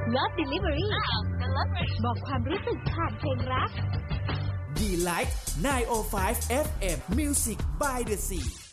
Love Delivery บอกความรู้สึกผ่านเพลงรัก Delight 905 FM Music by the Sea